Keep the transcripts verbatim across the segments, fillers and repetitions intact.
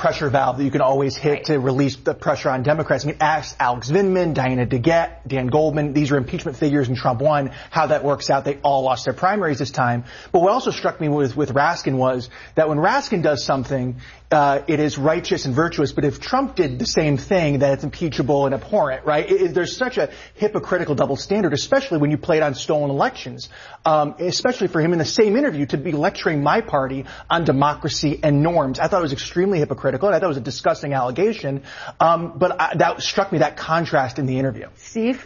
pressure valve that you can always hit right. to release the pressure on Democrats. I mean, ask Alex Vindman, Diana DeGette, Dan Goldman. These are impeachment figures, and Trump won. How that works out, they all lost their primaries this time. But what also struck me with, with Raskin was that when Raskin does something, uh, it is righteous and virtuous. But if Trump did the same thing, then it's impeachable and abhorrent, right? It, it, there's such a hypocritical double standard, especially when you played on stolen elections. Um, especially for him in the same interview to be lecturing my party on democracy and norms. I thought it was extremely hypocritical, and I thought it was a disgusting allegation. Um, but I, that struck me, that contrast in the interview. Steve?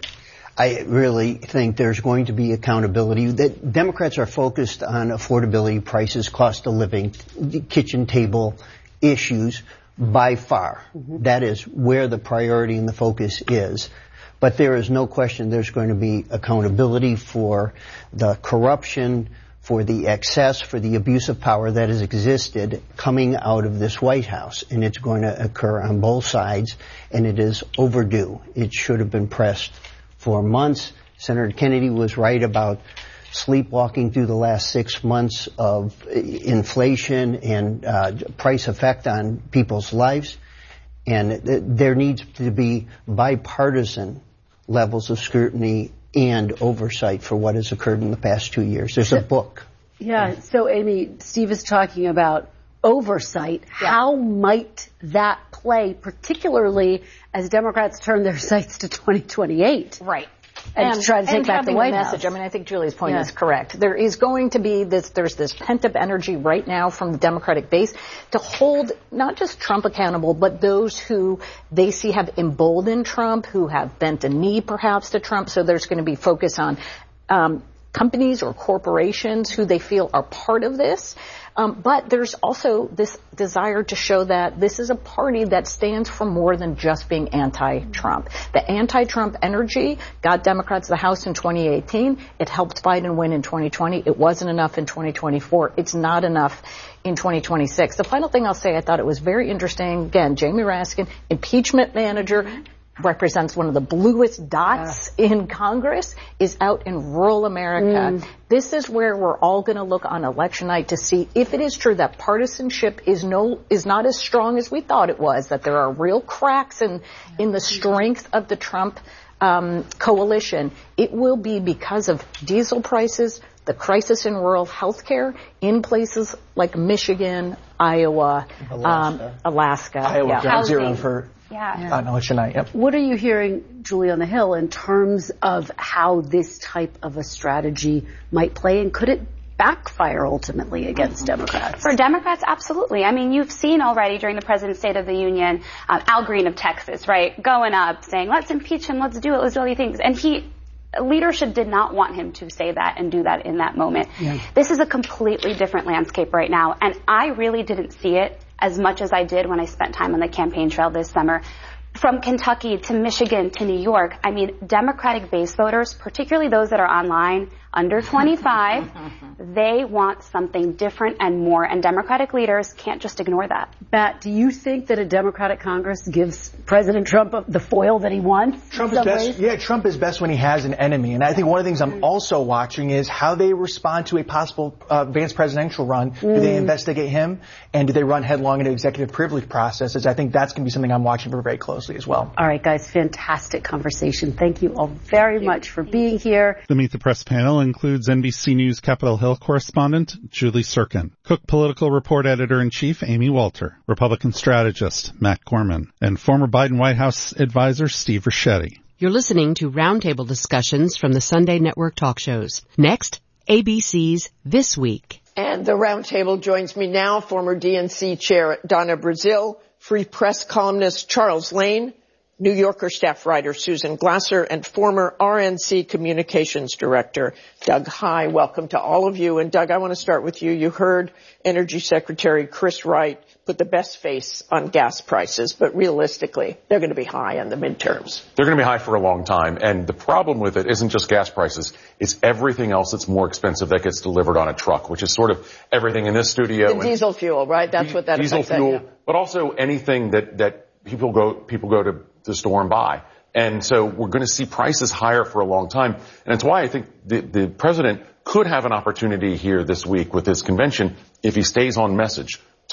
I really think there's going to be accountability. That Democrats are focused on affordability, prices, cost of living, kitchen table issues by far. Mm-hmm. That is where the priority and the focus is. But there is no question there's going to be accountability for the corruption, for the excess, for the abuse of power that has existed coming out of this White House. And it's going to occur on both sides, and it is overdue. It should have been pressed for months. Senator Kennedy was right about sleepwalking through the last six months of inflation and uh, price effect on people's lives. And th- there needs to be bipartisan levels of scrutiny and oversight for what has occurred in the past two years. There's a book. Yeah. So, Amy, Steve is talking about oversight. Yeah. How might that play, particularly as Democrats turn their sights to twenty twenty-eight? Right. And, and to try to take back the White House. Message. I mean, I think Julie's point yeah. is correct. There is going to be this, there's this pent-up energy right now from the Democratic base to hold not just Trump accountable, but those who they see have emboldened Trump, who have bent a knee perhaps to Trump. So there's going to be focus on um, companies or corporations who they feel are part of this. Um, but there's also this desire to show that this is a party that stands for more than just being anti-Trump. The anti-Trump energy got Democrats the House in twenty eighteen. It helped Biden win in twenty twenty. It wasn't enough in twenty twenty-four. It's not enough in twenty twenty-six. The final thing I'll say, I thought it was very interesting. Again, Jamie Raskin, impeachment manager, represents one of the bluest dots yeah. in Congress, is out in rural America. Mm. This is where we're all going to look on election night to see if it is true that partisanship is no is not as strong as we thought it was, that there are real cracks in, in the strength of the Trump um, coalition. It will be because of diesel prices, the crisis in rural health care in places like Michigan, Iowa, Alaska, um, Alaska. Iowa yeah. ground zero for Yeah. on election night. Yep. What are you hearing, Julie, on the Hill in terms of how this type of a strategy might play, and could it backfire ultimately against Democrats? For Democrats, absolutely. I mean, you've seen already during the President's State of the Union, um, Al Green of Texas, right, going up saying, let's impeach him, let's do it, let's do all these things. And he, leadership did not want him to say that and do that in that moment. Yeah. This is a completely different landscape right now, and I really didn't see it as much as I did when I spent time on the campaign trail this summer. From Kentucky to Michigan to New York, I mean, Democratic base voters, particularly those that are online, under twenty-five, they want something different and more, and Democratic leaders can't just ignore that. Matt, do you think that a Democratic Congress gives President Trump the foil that he wants? Trump is best, yeah, Trump is best when he has an enemy, and I think one of the things I'm also watching is how they respond to a possible uh, Vance presidential run. Mm. Do they investigate him, and do they run headlong into executive privilege processes? I think that's going to be something I'm watching for very closely as well. All right, guys, fantastic conversation. Thank you all very much for being here. The Meet the Press panel includes N B C News Capitol Hill correspondent Julie Sirkin, Cook Political Report Editor-in-Chief Amy Walter, Republican strategist Matt Gorman, and former Biden White House advisor Steve Ricchetti. You're listening to roundtable discussions from the Sunday Network talk shows. Next, A B C's This Week. And the roundtable joins me now, former D N C Chair Donna Brazile, Free Press columnist Charles Lane, New Yorker staff writer Susan Glasser, and former R N C Communications Director Doug Heye. Welcome to all of you. And Doug, I want to start with you. You heard Energy Secretary Chris Wright put the best face on gas prices, but realistically, they're going to be high in the midterms. They're going to be high for a long time. And the problem with it isn't just gas prices. It's everything else that's more expensive that gets delivered on a truck, which is sort of everything in this studio. The diesel fuel, right? That's what that Diesel affects fuel, that, yeah. But also anything that, that people go, people go to the store and buy. And so we're going to see prices higher for a long time. And it's why I think the, the president could have an opportunity here this week with this convention if he stays on message,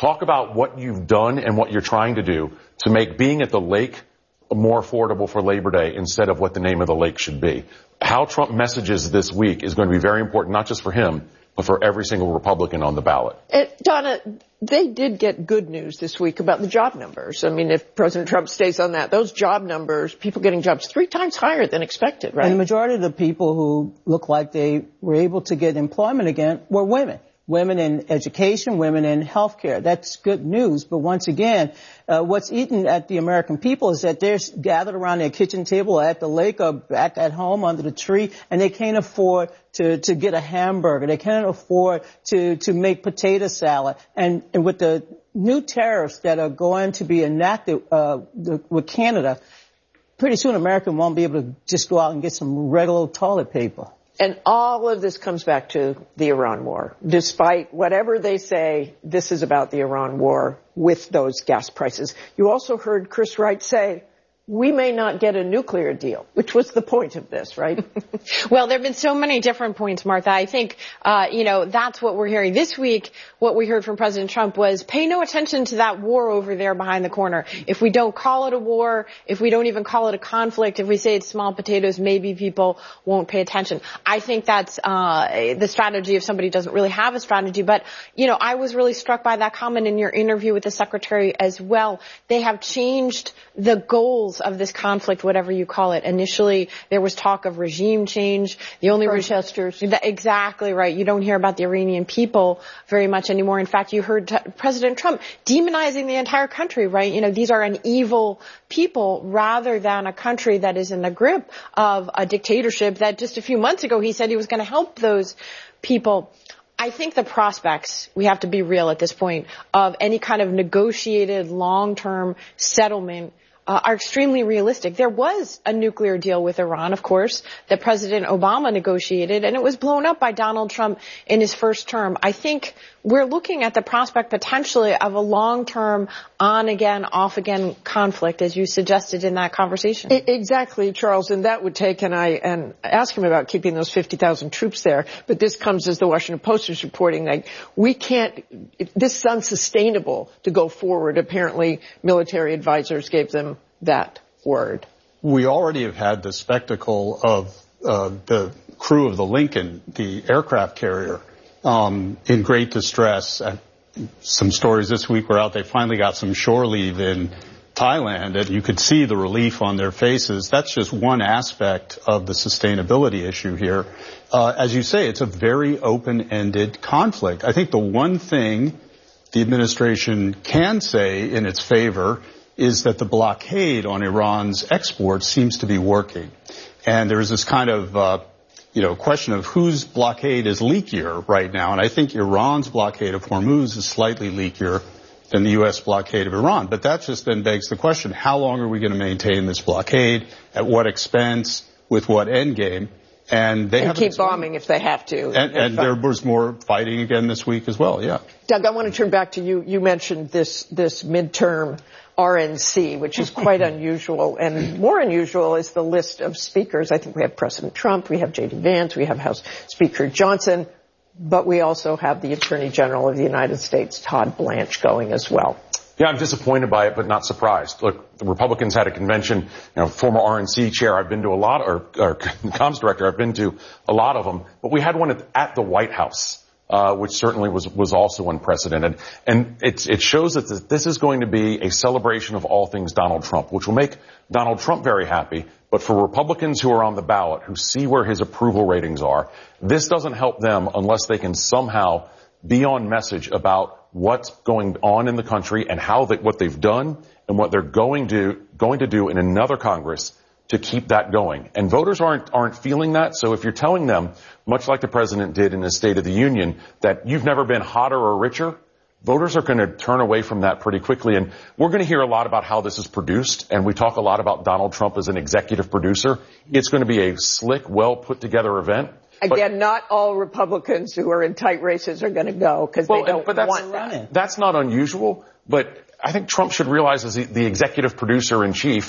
Talk about what you've done and what you're trying to do to make being at the lake more affordable for Labor Day instead of what the name of the lake should be. How Trump messages this week is going to be very important, not just for him, but for every single Republican on the ballot. And Donna, they did get good news this week about the job numbers. I mean, if President Trump stays on that, those job numbers, people getting jobs three times higher than expected, right? And the majority of the people who look like they were able to get employment again were women. Women in education, women in healthcare. That's good news. But once again, uh, what's eaten at the American people is that they're gathered around their kitchen table at the lake or back at home under the tree, and they can't afford to, to get a hamburger. They can't afford to, to make potato salad. And, and with the new tariffs that are going to be enacted, uh, the, with Canada, pretty soon America won't be able to just go out and get some regular toilet paper. And all of this comes back to the Iran war. Despite whatever they say, this is about the Iran war with those gas prices. You also heard Chris Wright say, we may not get a nuclear deal, which was the point of this, right? Well, there have been so many different points, Martha. I think, uh, you know, that's what we're hearing. This week, what we heard from President Trump was pay no attention to that war over there behind the corner. If we don't call it a war, if we don't even call it a conflict, if we say it's small potatoes, maybe people won't pay attention. I think that's uh the strategy if somebody doesn't really have a strategy. But, you know, I was really struck by that comment in your interview with the secretary as well. They have changed the goals of this conflict, whatever you call it. Initially, there was talk of regime change. The only protesters. Re- exactly right. You don't hear about the Iranian people very much anymore. In fact, you heard t- President Trump demonizing the entire country, right? You know, these are an evil people rather than a country that is in the grip of a dictatorship that just a few months ago he said he was going to help those people. I think the prospects, we have to be real at this point, of any kind of negotiated long-term settlement Uh, are extremely realistic. There was a nuclear deal with Iran, of course, that President Obama negotiated, and it was blown up by Donald Trump in his first term. I think we're looking at the prospect potentially of a long-term on-again, off-again conflict, as you suggested in that conversation. It, exactly, Charles, and that would take, and I and ask him about keeping those fifty thousand troops there, but this comes as the Washington Post is reporting that we can't, this is unsustainable to go forward. Apparently, military advisors gave them that word. We already have had the spectacle of uh, the crew of the Lincoln, the aircraft carrier, um, in great distress. Uh, some stories this week were out. They finally got some shore leave in Thailand, and you could see the relief on their faces. That's just one aspect of the sustainability issue here. Uh, as you say, it's a very open-ended conflict. I think the one thing the administration can say in its favor is that the blockade on Iran's exports seems to be working. And there's this kind of, uh, you know, question of whose blockade is leakier right now. And I think Iran's blockade of Hormuz is slightly leakier than the U S blockade of Iran. But that just then begs the question, how long are we going to maintain this blockade? At what expense? With what end game? And they and keep bombing if they have to. And, and there was more fighting again this week as well, yeah. Doug, I want to turn back to you. You mentioned this, this midterm R N C, which is quite unusual. And more unusual is the list of speakers. I think we have President Trump, we have J D Vance, we have House Speaker Johnson, but we also have the Attorney General of the United States, Todd Blanche, going as well. Yeah, I'm disappointed by it, but not surprised. Look, the Republicans had a convention, you know, former R N C chair, I've been to a lot, or, or comms director, I've been to a lot of them, but we had one at, at the White House, uh, which certainly was, was also unprecedented. And it's, it shows that this, this is going to be a celebration of all things Donald Trump, which will make Donald Trump very happy. But for Republicans who are on the ballot, who see where his approval ratings are, this doesn't help them unless they can somehow be on message about what's going on in the country and how they, what they've done and what they're going to going to do in another Congress to keep that going. And voters aren't aren't feeling that. So if you're telling them, much like the president did in his State of the Union, that you've never been hotter or richer, voters are going to turn away from that pretty quickly. And we're going to hear a lot about how this is produced. And we talk a lot about Donald Trump as an executive producer. It's going to be a slick, well put together event. Again, but, not all Republicans who are in tight races are going to go because well, they don't but that's, want that. That's not unusual, but I think Trump should realize as the executive producer in chief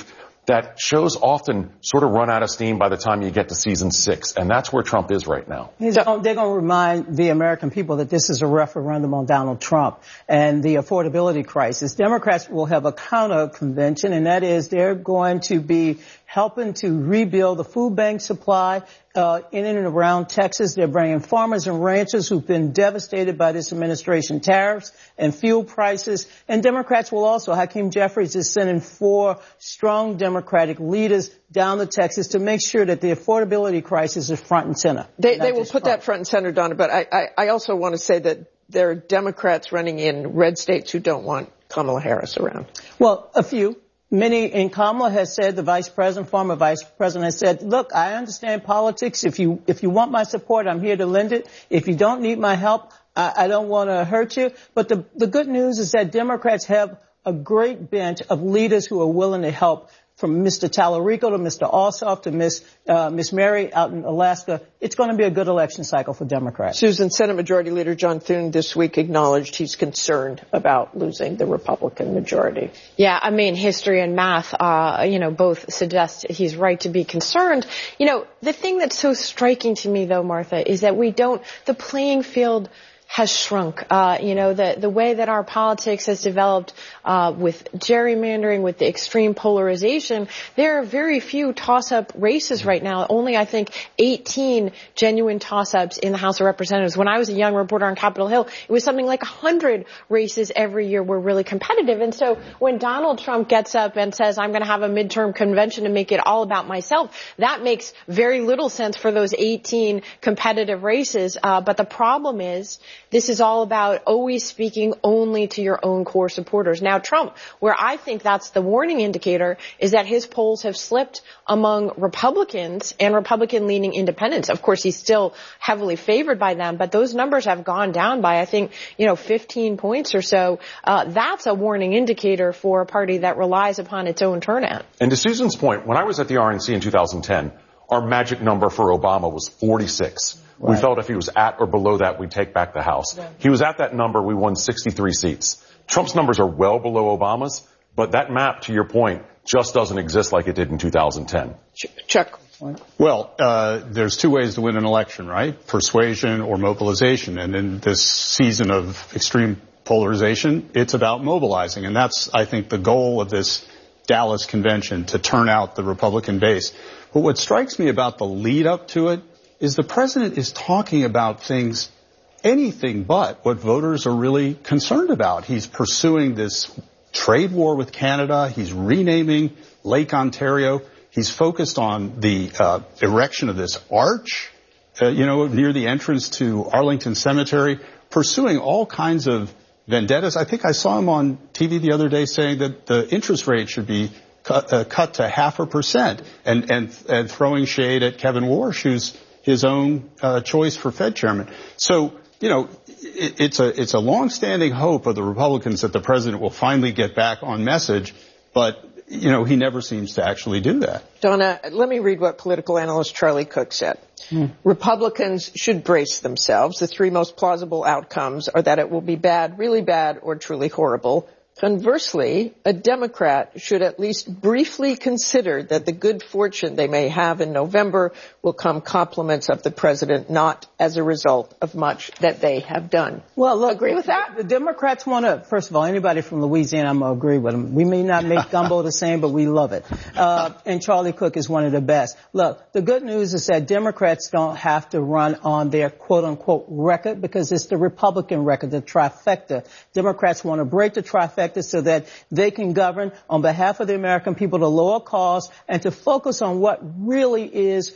that shows often sort of run out of steam by the time you get to season six, and that's where Trump is right now. He's, they're going to remind the American people that this is a referendum on Donald Trump and the affordability crisis. Democrats will have a counter convention, and that is they're going to be helping to rebuild the food bank supply uh, in and around Texas. They're bringing farmers and ranchers who've been devastated by this administration tariffs and fuel prices. And Democrats will also, Hakeem Jeffries is sending four strong Democratic leaders down to Texas to make sure that the affordability crisis is front and center. They, they will put that front and center, Donna, but I, I, I also want to say that there are Democrats running in red states who don't want Kamala Harris around. Well, a few. Many, and Kamala has said, the vice president, former vice president has said, look, I understand politics. If you, if you want my support, I'm here to lend it. If you don't need my help, I, I don't want to hurt you. But the, the good news is that Democrats have a great bench of leaders who are willing to help, from Mister Tallarico to Mister Ossoff to Miss uh, Miss Mary out in Alaska. It's going to be a good election cycle for Democrats. Susan, Senate Majority Leader John Thune this week acknowledged he's concerned about losing the Republican majority. Yeah, I mean, history and math, uh, you know, both suggest he's right to be concerned. You know, the thing that's so striking to me, though, Martha, is that we don't, the playing field has shrunk. Uh, you know, the, the way that our politics has developed, uh, with gerrymandering, with the extreme polarization, there are very few toss-up races right now. Only, I think, eighteen genuine toss-ups in the House of Representatives. When I was a young reporter on Capitol Hill, it was something like one hundred races every year were really competitive. And so when Donald Trump gets up and says, I'm going to have a midterm convention to make it all about myself, that makes very little sense for those eighteen competitive races. Uh, but the problem is, this is all about always speaking only to your own core supporters. Now, Trump, where I think that's the warning indicator, is that his polls have slipped among Republicans and Republican-leaning independents. Of course, he's still heavily favored by them, but those numbers have gone down by, I think, you know, fifteen points or so. Uh, that's a warning indicator for a party that relies upon its own turnout. And to Susan's point, when I was at the R N C in two thousand ten, our magic number for Obama was forty-six. Right. We felt if he was at or below that, we'd take back the House. Yeah. He was at that number, we won sixty-three seats. Trump's numbers are well below Obama's, but that map, to your point, just doesn't exist like it did in two thousand ten. Chuck. Well, uh, there's two ways to win an election, right? Persuasion or mobilization. And in this season of extreme polarization, it's about mobilizing. And that's, I think, the goal of this Dallas convention, to turn out the Republican base. But what strikes me about the lead up to it is the president is talking about things, anything but what voters are really concerned about. He's pursuing this trade war with Canada. He's renaming Lake Ontario. He's focused on the uh, erection of this arch, uh, you know, near the entrance to Arlington Cemetery, pursuing all kinds of vendettas. I think I saw him on T V the other day saying that the interest rate should be cut, uh, cut to half a percent, and, and, and throwing shade at Kevin Warsh, who's his own uh, choice for Fed chairman. So, you know, it, it's a it's a long-standing hope of the Republicans that the president will finally get back on message, but, you know, he never seems to actually do that. Donna, let me read what political analyst Charlie Cook said. Hmm. Republicans should brace themselves. The three most plausible outcomes are that it will be bad, really bad, or truly horrible. Conversely, a Democrat should at least briefly consider that the good fortune they may have in November will come compliments of the president, not as a result of much that they have done. Well, look, agree with that? The Democrats want to, first of all, anybody from Louisiana, I'm going to agree with them. We may not make gumbo the same, but we love it. Uh, and Charlie Cook is one of the best. Look, the good news is that Democrats don't have to run on their quote-unquote record, because it's the Republican record, the trifecta. Democrats want to break the trifecta so that they can govern on behalf of the American people to lower costs and to focus on what really is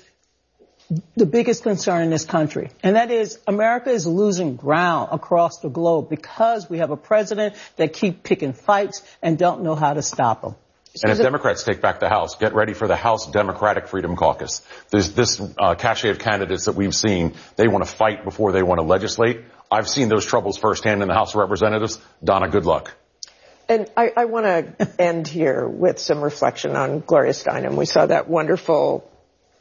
the biggest concern in this country. And that is America is losing ground across the globe because we have a president that keep picking fights and don't know how to stop them. And if Democrats take back the House, get ready for the House Democratic Freedom Caucus. There's this uh, cachet of candidates that we've seen. They want to fight before they want to legislate. I've seen those troubles firsthand in the House of Representatives. Donna, good luck. And I, I want to end here with some reflection on Gloria Steinem. We saw that wonderful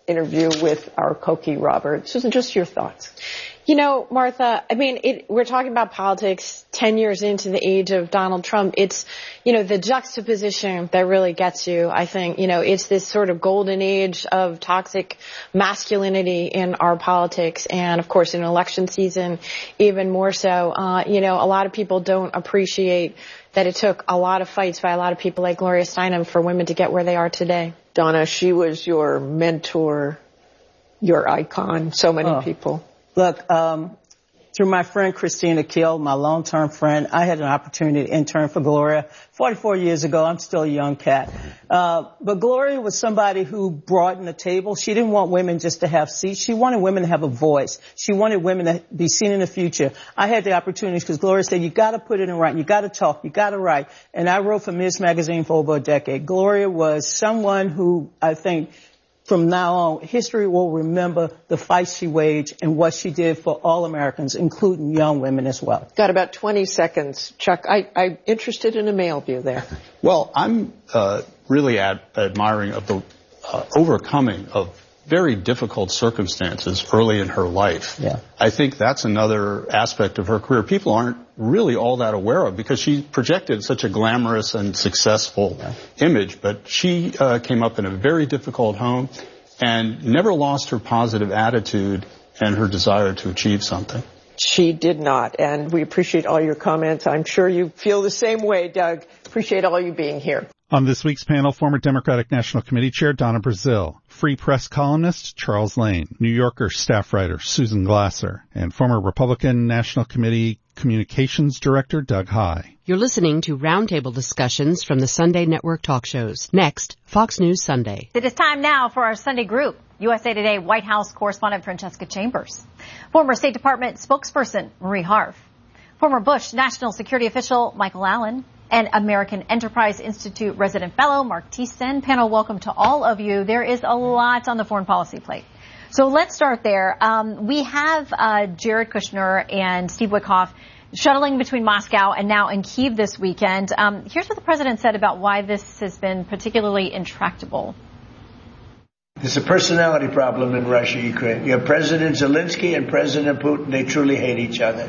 interview with our Cokie Roberts. Susan, just your thoughts. You know, Martha, I mean, it, we're talking about politics ten years into the age of Donald Trump. It's, you know, the juxtaposition that really gets you, I think. You know, it's this sort of golden age of toxic masculinity in our politics. And, of course, in election season, even more so. Uh, you know, a lot of people don't appreciate that it took a lot of fights by a lot of people like Gloria Steinem for women to get where they are today. Donna, she was your mentor, your icon, so many oh. people. Look, um, through my friend Christina Kiel, my long-term friend, I had an opportunity to intern for Gloria forty-four years ago. I'm still a young cat. Uh, but Gloria was somebody who broadened the table. She didn't want women just to have seats. She wanted women to have a voice. She wanted women to be seen in the future. I had the opportunities because Gloria said, you got to put it in writing. You got to talk. You got to write. And I wrote for Ms. Magazine for over a decade. Gloria was someone who I think from now on, history will remember the fight she waged and what she did for all Americans, including young women as well. Got about twenty seconds. Chuck, I, I'm interested in a male view there. Well, I'm uh, really ad- admiring of the uh, overcoming of very difficult circumstances early in her life. Yeah. I think that's another aspect of her career people aren't really all that aware of because she projected such a glamorous and successful yeah. image, but she uh, came up in a very difficult home and never lost her positive attitude and her desire to achieve something. She did not, and we appreciate all your comments. I'm sure you feel the same way, Doug. Appreciate all you being here. On this week's panel, former Democratic National Committee Chair Donna Brazile, Free Press columnist Charles Lane, New Yorker staff writer Susan Glasser, and former Republican National Committee Communications Director Doug Heye. You're listening to Roundtable discussions from the Sunday Network talk shows. Next, Fox News Sunday. It is time now for our Sunday group. U S A Today White House correspondent Francesca Chambers, former State Department spokesperson Marie Harf, former Bush National Security official Michael Allen, and American Enterprise Institute resident fellow Mark Thiessen. Panel, welcome to all of you. There is a lot on the foreign policy plate. So let's start there. Um, we have uh, Jared Kushner and Steve Witkoff shuttling between Moscow and now in Kyiv this weekend. Um, here's what the president said about why this has been particularly intractable. There's a personality problem in Russia, Ukraine. You have President Zelensky and President Putin. They truly hate each other.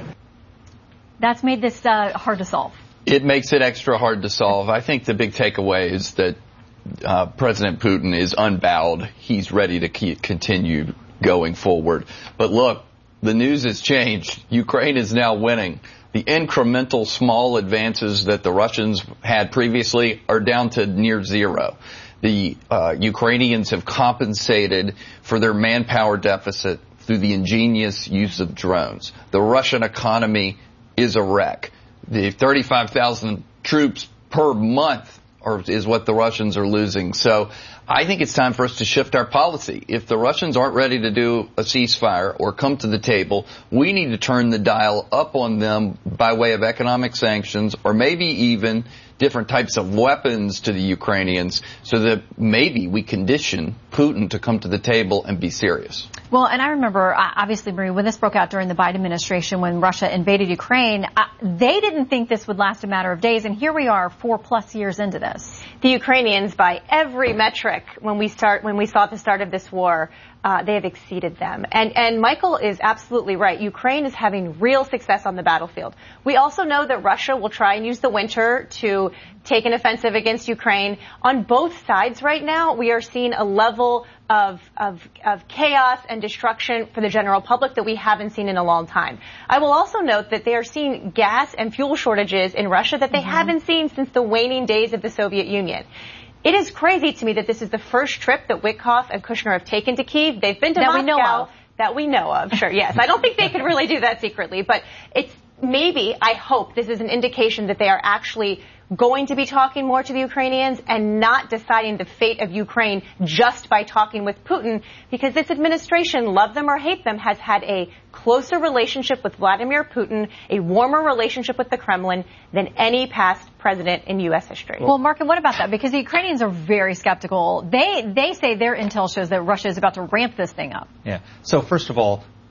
That's made this uh, hard to solve. It makes it extra hard to solve. I think the big takeaway is that uh, President Putin is unbowed. He's ready to keep, continue going forward. But look, the news has changed. Ukraine is now winning. The incremental small advances that the Russians had previously are down to near zero. The uh, Ukrainians have compensated for their manpower deficit through the ingenious use of drones. The Russian economy is a wreck. The thirty-five thousand troops per month are, is what the Russians are losing. So I think it's time for us to shift our policy. If the Russians aren't ready to do a ceasefire or come to the table, we need to turn the dial up on them by way of economic sanctions or maybe even different types of weapons to the Ukrainians so that maybe we condition Putin to come to the table and be serious. Well, and I remember, obviously, Marie, when this broke out during the Biden administration, when Russia invaded Ukraine, uh, they didn't think this would last a matter of days, and here we are four plus years into this. The Ukrainians, by every metric, when we start, when we saw at the start of this war, Uh, they have exceeded them. And, and Michael is absolutely right. Ukraine is having real success on the battlefield. We also know that Russia will try and use the winter to take an offensive against Ukraine. On both sides right now, we are seeing a level of, of, of chaos and destruction for the general public that we haven't seen in a long time. I will also note that they are seeing gas and fuel shortages in Russia that they mm-hmm. haven't seen since the waning days of the Soviet Union. It is crazy to me that this is the first trip that Witkoff and Kushner have taken to Kyiv. They've been to that Moscow. We know of. That we know of. Sure, yes. I don't think they could really do that secretly, but it's maybe, I hope, this is an indication that they are actually going to be talking more to the Ukrainians and not deciding the fate of Ukraine just by talking with Putin, because this administration, love them or hate them, has had a closer relationship with Vladimir Putin, a warmer relationship with the Kremlin than any past president in U S history. Well, Mark, and what about that? Because the Ukrainians are very skeptical. They they say their intel shows that Russia is about to ramp this thing up. Yeah. So first of all,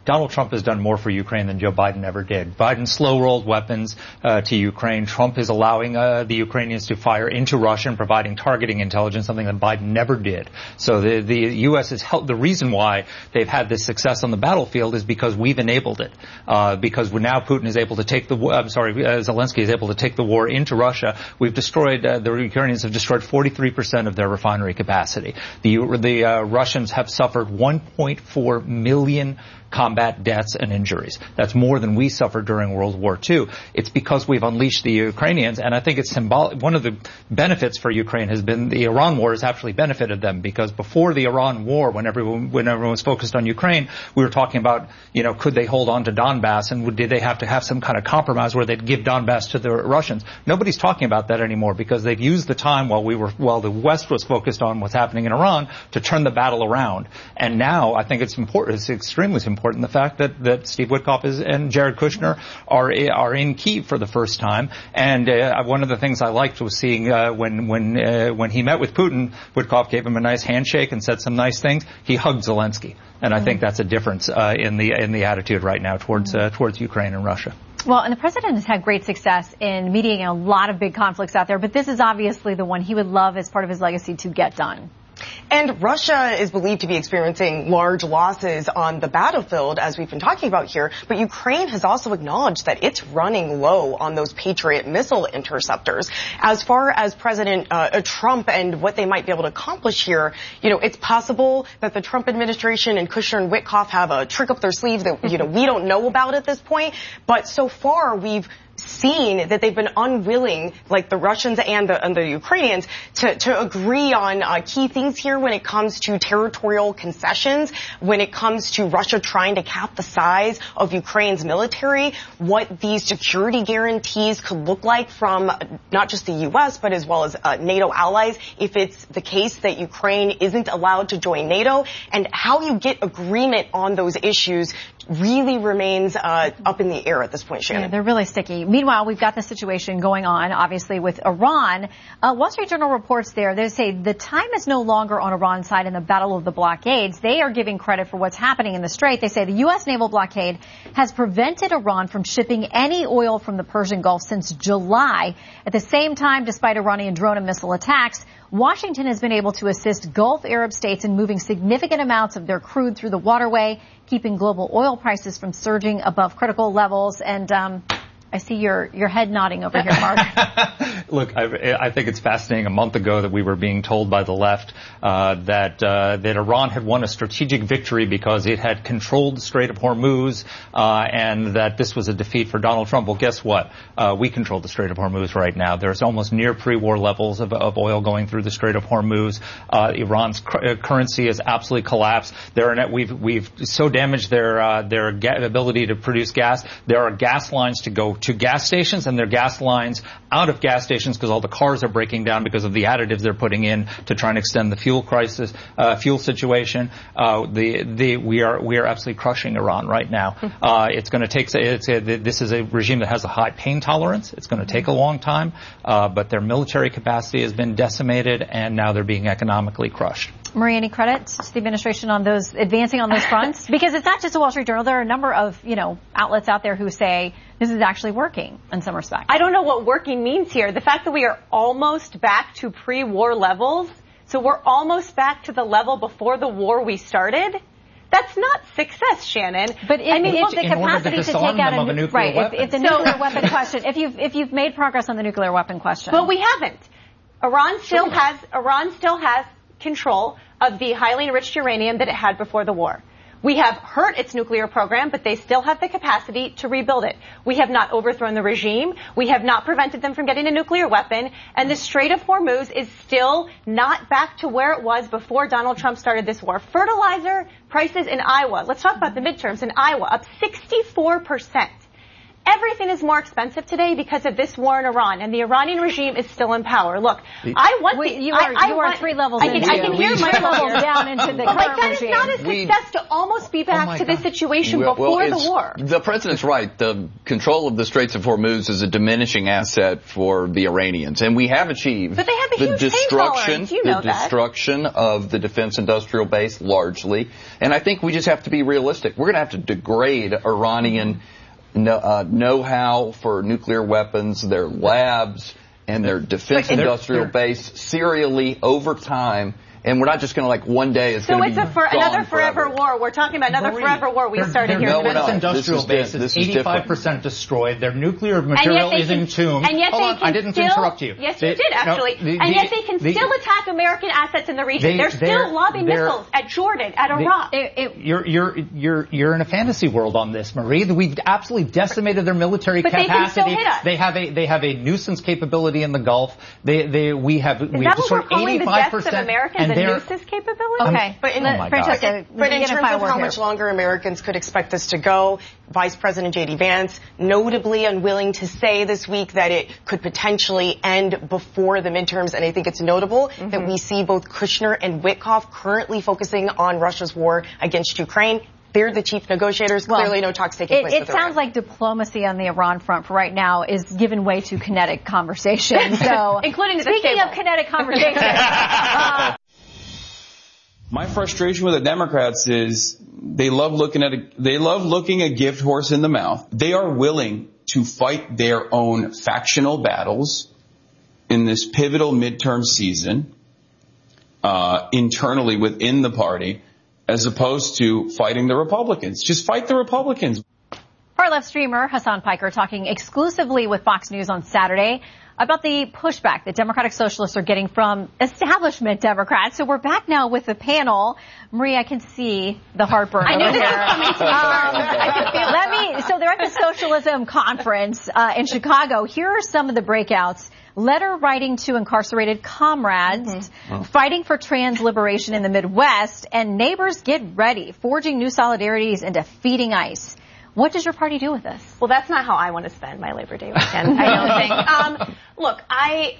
Donald Trump has done more for Ukraine than Joe Biden ever did. Biden slow-rolled weapons uh, to Ukraine. Trump is allowing uh, the Ukrainians to fire into Russia and providing targeting intelligence, something that Biden never did. So the, the U S has helped. The reason why they've had this success on the battlefield is because we've enabled it. Uh, because now Putin is able to take the, I'm sorry, uh, Zelensky is able to take the war into Russia. We've destroyed, uh, the Ukrainians have destroyed forty-three percent of their refinery capacity. The, the uh, Russians have suffered one point four million combat deaths and injuries. That's more than we suffered during World War Two. It's because we've unleashed the Ukrainians, and I think it's symbolic. One of the benefits for Ukraine has been the Iran war has actually benefited them, because before the Iran war, when everyone, when everyone was focused on Ukraine, we were talking about, you know, could they hold on to Donbass, and did they have to have some kind of compromise where they'd give Donbass to the Russians? Nobody's talking about that anymore, because they've used the time while we were, while the West was focused on what's happening in Iran to turn the battle around. And now I think it's important, it's extremely important the fact that, that Steve Witkoff is, and Jared Kushner are are in Kyiv for the first time. And uh, one of the things I liked was seeing uh, when when uh, when he met with Putin, Witkoff gave him a nice handshake and said some nice things. He hugged Zelensky, and I mm-hmm. think that's a difference uh, in the in the attitude right now towards uh, towards Ukraine and Russia. Well, and the president has had great success in mediating a lot of big conflicts out there, but this is obviously the one he would love as part of his legacy to get done. And Russia is believed to be experiencing large losses on the battlefield, as we've been talking about here, but Ukraine has also acknowledged that it's running low on those Patriot missile interceptors. As far as President uh, Trump and what they might be able to accomplish here, you know, it's possible that the Trump administration and Kushner and Witkoff have a trick up their sleeves that, you know, we don't know about at this point, but so far we've seen that they've been unwilling, like the Russians and the, and the Ukrainians, to, to agree on uh, key things here when it comes to territorial concessions, when it comes to Russia trying to cap the size of Ukraine's military, what these security guarantees could look like from not just the U S, but as well as uh, NATO allies, if it's the case that Ukraine isn't allowed to join NATO, and how you get agreement on those issues really remains uh, up in the air at this point, Shannon. Yeah, they're really sticky. Meanwhile, we've got the situation going on, obviously, with Iran. Uh, Wall Street Journal reports there, they say the time is no longer on Iran's side in the battle of the blockades. They are giving credit for what's happening in the Strait. They say the U S naval blockade has prevented Iran from shipping any oil from the Persian Gulf since July. At the same time, despite Iranian drone and missile attacks, Washington has been able to assist Gulf Arab states in moving significant amounts of their crude through the waterway, keeping global oil prices from surging above critical levels. And um, I see your your head nodding over here, Mark. Look, I, I think it's fascinating. A month ago that we were being told by the left uh, that uh, that Iran had won a strategic victory because it had controlled the Strait of Hormuz, uh, and that this was a defeat for Donald Trump. Well, guess what? Uh, we control the Strait of Hormuz right now. There's almost near pre-war levels of, of oil going through the Strait of Hormuz. Uh, Iran's cr- currency has absolutely collapsed. There are, we've we've so damaged their uh, their ga- ability to produce gas. There are gas lines to go to gas stations, and there are gas lines out of gas stations because all the cars are breaking down because of the additives they're putting in to try and extend the fuel crisis, uh, fuel situation. Uh, the, the, we are, we are absolutely crushing Iran right now. Uh, it's going to take, it's a, this is a regime that has a high pain tolerance. It's going to take a long time, uh, but their military capacity has been decimated, and now they're being economically crushed. Marie, any credit to the administration on those, advancing on those fronts? Because it's not just the Wall Street Journal. There are a number of, you know, outlets out there who say this is actually working in some respects. I don't know what working means here. The fact that we are almost back to pre-war levels, so we're almost back to the level before the war we started, that's not success, Shannon. But if, I mean, if the capacity to, to take out a, a right, weapon. If, if the nuclear so, weapon question, if you've if you've made progress on the nuclear weapon question, but we haven't. Iran still has Iran still has control of the highly enriched uranium that it had before the war. We have hurt its nuclear program, but they still have the capacity to rebuild it. We have not overthrown the regime. We have not prevented them from getting a nuclear weapon. And the Strait of Hormuz is still not back to where it was before Donald Trump started this war. Fertilizer prices in Iowa, let's talk about the midterms in Iowa, up sixty-four percent. everything is more expensive today because of this war in Iran, and the Iranian regime is still in power. Look, I want Wait, the, you are, I, I you want, are three levels I can, into I can hear my levels down into the current Like, that regime. is not a success to almost be back oh to the situation well, before well, the war. The president's right. The control of the Straits of Hormuz is a diminishing asset for the Iranians, and we have achieved but they have a the huge destruction, you know the that. destruction of the defense industrial base largely. And I think we just have to be realistic. We're going to have to degrade Iranian know, uh, know-how for nuclear weapons, their labs, and their defense But industrial they're, they're, base serially over time. And we're not just going to like one day it's so going to it's be a for, gone another forever, forever. war. We're talking about another Marie, forever war. We their, started their here. No, we're defense not. industrial This is base di- this is is eighty-five percent destroyed. Their nuclear material and is can, entombed. And yet Hold they on, can I didn't still, interrupt you. Yes, they, you did actually. No, the, and the, yet they can the, still attack American assets in the region. They, they're still they're, lobbing they're, missiles at Jordan, at Iraq. It, it, you're you're you're you're in a fantasy world on this, Marie. We've absolutely decimated their military but capacity. They, can still hit us. they have a they have a nuisance capability in the Gulf. They they we have Is we that destroyed what we're calling eighty-five the percent. deaths of Americans, and a they're, nuisance capability? Okay, but in, oh my Francesca, but, but in terms of how here. much longer Americans could expect this to go, Vice President J D Vance notably unwilling to say this week that it could potentially end before the midterms, and I think it's notable mm-hmm. that we see both Kushner and Witkoff currently focusing on Russia's war against Ukraine. They're the chief negotiators. Well, Clearly no talks taking it, place. It with sounds Iran. like diplomacy on the Iran front for right now is giving way to kinetic conversation. So, including speaking of kinetic conversation. uh, My frustration with the Democrats is they love looking at a, they love looking a gift horse in the mouth. They are willing to fight their own factional battles in this pivotal midterm season uh, internally within the party, as opposed to fighting the Republicans. Just fight the Republicans. Far left streamer Hasan Piker talking exclusively with Fox News on Saturday about the pushback that Democratic Socialists are getting from establishment Democrats. So we're back now with the panel. Marie, I can see the heartburn I know over here. coming to Um, I can feel Let me, so they're at the Socialism Conference uh, in Chicago. Here are some of the breakouts. Letter writing to incarcerated comrades, mm-hmm. oh. fighting for trans liberation in the Midwest, and neighbors get ready, forging new solidarities and defeating ICE. What does your party do with this? Well, that's not how I want to spend my Labor Day weekend, I don't think. Um, look, I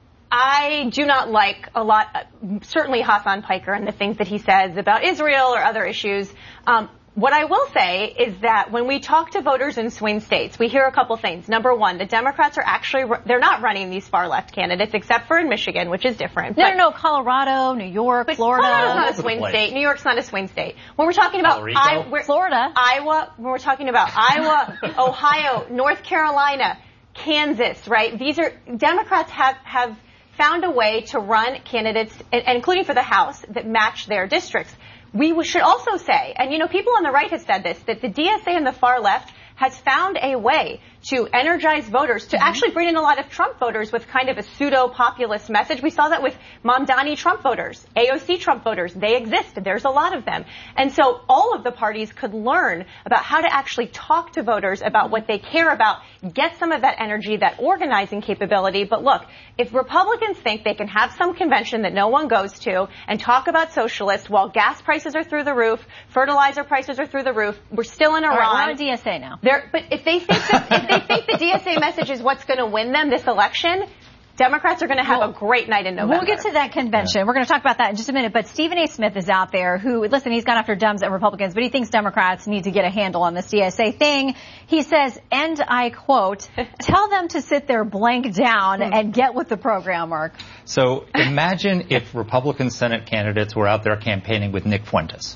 I do not like a lot, uh, certainly Hasan Piker and the things that he says about Israel or other issues. Um, What I will say is that when we talk to voters in swing states, we hear a couple things. Number one, the Democrats are actually, they're not running these far left candidates except for in Michigan, which is different. No, but, no, no, Colorado, New York, but Florida. Colorado's not a swing state. New York's not a swing state. When we're talking about I, we're, Florida, Iowa, when we're talking about Iowa, Ohio, North Carolina, Kansas, right? These are, Democrats have, have found a way to run candidates, and, and including for the House, that match their districts. We should also say, and you know, people on the right have said this, that the D S A and the far left has found a way to energize voters, to mm-hmm. actually bring in a lot of Trump voters with kind of a pseudo-populist message. We saw that with Mamdani Trump voters, A O C Trump voters. They exist. There's a lot of them. And so all of the parties could learn about how to actually talk to voters about what they care about, get some of that energy, that organizing capability. But look, if Republicans think they can have some convention that no one goes to and talk about socialists while gas prices are through the roof, fertilizer prices are through the roof, we're still in Iran. All right, we're on D S A now. They're, but if they think that, if they think the D S A message is what's going to win them this election, Democrats are going to have well, a great night in November. We'll get to that convention. Yeah. We're going to talk about that in just a minute. But Stephen A. Smith is out there who, listen, he's gone after Dems and Republicans, but he thinks Democrats need to get a handle on this D S A thing. He says, and I quote, tell them to sit their blank down and get with the program, Mark. So imagine if Republican Senate candidates were out there campaigning with Nick Fuentes.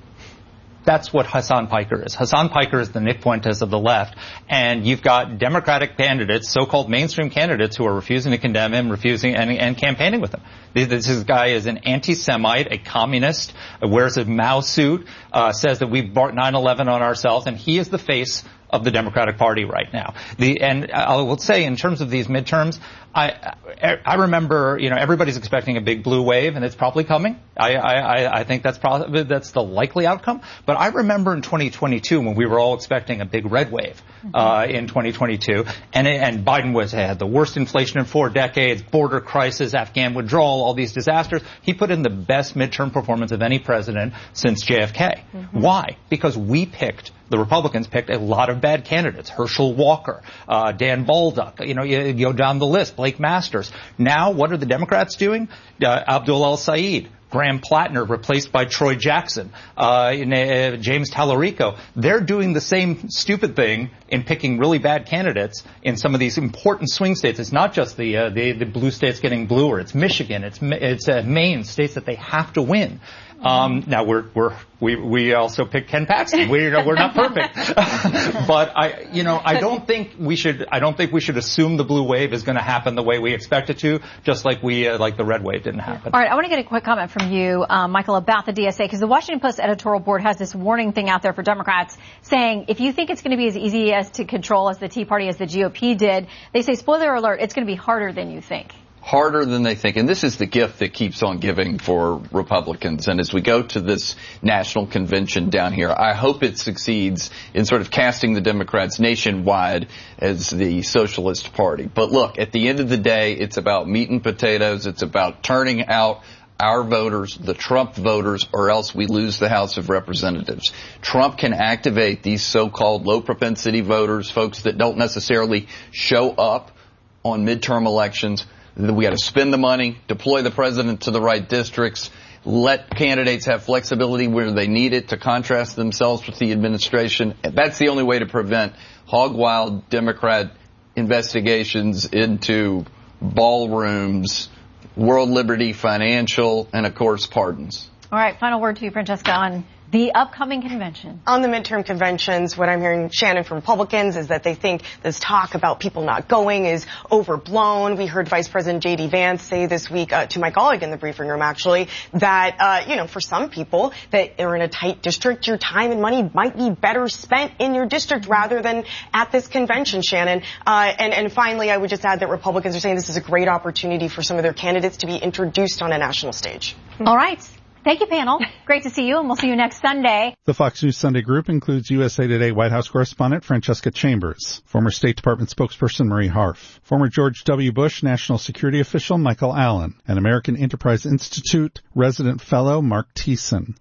That's what Hasan Piker is. Hasan Piker is the Nick Fuentes of the left, and you've got Democratic candidates, so-called mainstream candidates, who are refusing to condemn him, refusing and, and campaigning with him. This, this guy is an anti-Semite, a communist, wears a Mao suit, uh, says that we brought nine eleven on ourselves, and he is the face of the Democratic Party right now. The, and I will say, in terms of these midterms, I, I remember, you know, everybody's expecting a big blue wave, and it's probably coming. I, I, I think that's probably, that's the likely outcome. But I remember in twenty twenty-two when we were all expecting a big red wave, uh, in twenty twenty-two, and, and Biden was, had the worst inflation in four decades, border crisis, Afghan withdrawal, all these disasters. He put in the best midterm performance of any president since J F K. Mm-hmm. Why? Because we picked the the Republicans picked a lot of bad candidates. Herschel Walker, uh, Dan Baldock, you know, you, you go down the list, Blake Masters. Now, what are the Democrats doing? Uh, Abdul El-Sayed. Graham Plattner replaced by Troy Jackson, uh, in, uh, James Tallarico. They're doing the same stupid thing in picking really bad candidates in some of these important swing states. It's not just the uh, the, the blue states getting bluer. It's Michigan. It's it's uh, Maine, states that they have to win. Um, now we're we're we we also picked Ken Paxton. We we're not perfect, but I you know I don't think we should I don't think we should assume the blue wave is going to happen the way we expect it to. Just like we uh, like the red wave didn't happen. All right, I want to get a quick comment from you, um, Michael, about the D S A, because the Washington Post editorial board has this warning thing out there for Democrats saying if you think it's going to be as easy as to control as the Tea Party as the G O P did, they say spoiler alert, it's going to be harder than you think. Harder than they think. And this is the gift that keeps on giving for Republicans. And as we go to this national convention down here, I hope it succeeds in sort of casting the Democrats nationwide as the Socialist Party. But look, at the end of the day, it's about meat and potatoes. It's about turning out our voters, the Trump voters, or else we lose the House of Representatives. Trump can activate these so-called low propensity voters, folks that don't necessarily show up on midterm elections. We got to spend the money, deploy the president to the right districts, let candidates have flexibility where they need it to contrast themselves with the administration. That's the only way to prevent hog-wild Democrat investigations into ballrooms, World Liberty Financial, and, of course, pardons. All right, final word to you, Francesca, on the upcoming convention. On the midterm conventions, what I'm hearing, Shannon, from Republicans is that they think this talk about people not going is overblown. We heard Vice President J D Vance say this week uh, to my colleague in the briefing room, actually, that, uh, you know, for some people that are in a tight district, your time and money might be better spent in your district rather than at this convention, Shannon. Uh, and, and finally, I would just add that Republicans are saying this is a great opportunity for some of their candidates to be introduced on a national stage. All right. Thank you, panel. Great to see you, and we'll see you next Sunday. The Fox News Sunday group includes U S A Today White House correspondent Francesca Chambers, former State Department spokesperson Marie Harf, former George W. Bush national security official Michael Allen, and American Enterprise Institute resident fellow Mark Thiessen.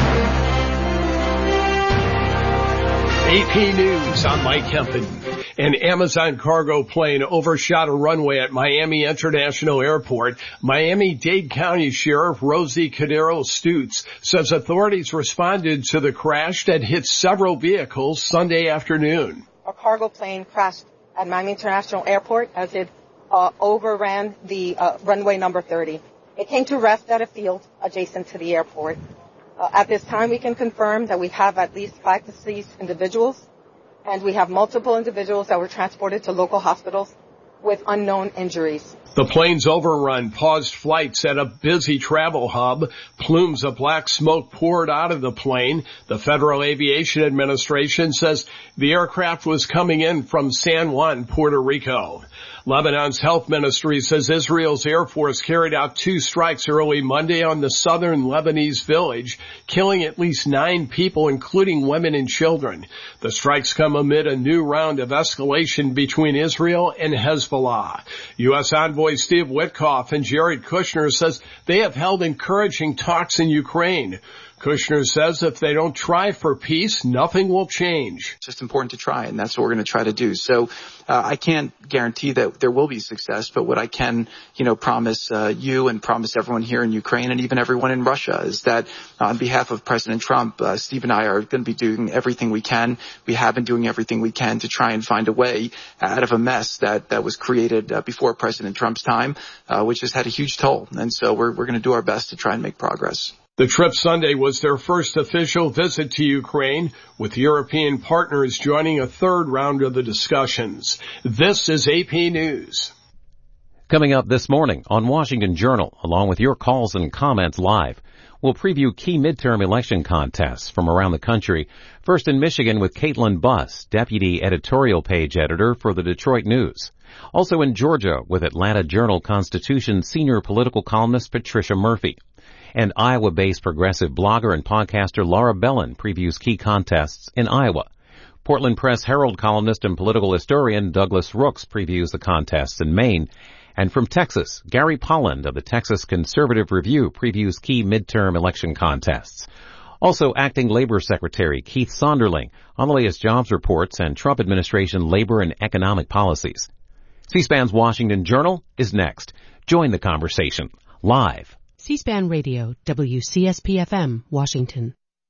A P News, I'm Mike Kempen. An Amazon cargo plane overshot a runway at Miami International Airport. Miami-Dade County Sheriff Rosie Cordero-Stutz says authorities responded to the crash that hit several vehicles Sunday afternoon. A cargo plane crashed at Miami International Airport as it uh, overran the uh, runway number thirty. It came to rest at a field adjacent to the airport. Uh, at this time, we can confirm that we have at least five deceased individuals, and we have multiple individuals that were transported to local hospitals with unknown injuries. The plane's overrun paused flights at a busy travel hub. Plumes of black smoke poured out of the plane. The Federal Aviation Administration says the aircraft was coming in from San Juan, Puerto Rico. Lebanon's health ministry says Israel's Air Force carried out two strikes early Monday on the southern Lebanese village, killing at least nine people, including women and children. The strikes come amid a new round of escalation between Israel and Hezbollah. U S envoy Steve Witkoff and Jared Kushner says they have held encouraging talks in Ukraine. Kushner says if they don't try for peace, nothing will change. It's just important to try, and that's what we're going to try to do. So uh, I can't guarantee that there will be success, but what I can, you know, promise uh, you and promise everyone here in Ukraine and even everyone in Russia is that uh, on behalf of President Trump, uh, Steve and I are going to be doing everything we can. We have been doing everything we can to try and find a way out of a mess that, that was created uh, before President Trump's time, uh, which has had a huge toll. And so we're, we're going to do our best to try and make progress. The trip Sunday was their first official visit to Ukraine, with European partners joining a third round of the discussions. This is A P News. Coming up this morning on Washington Journal, along with your calls and comments live, we'll preview key midterm election contests from around the country. First in Michigan with Caitlin Buss, deputy editorial page editor for the Detroit News. Also in Georgia with Atlanta Journal-Constitution senior political columnist Patricia Murphy. And Iowa-based progressive blogger and podcaster Laura Bellin previews key contests in Iowa. Portland Press Herald columnist and political historian Douglas Rooks previews the contests in Maine. And from Texas, Gary Polland of the Texas Conservative Review previews key midterm election contests. Also, Acting Labor Secretary Keith Sonderling on the latest jobs reports and Trump administration labor and economic policies. C-SPAN's Washington Journal is next. Join the conversation live. C-SPAN Radio, W C S P F M, Washington.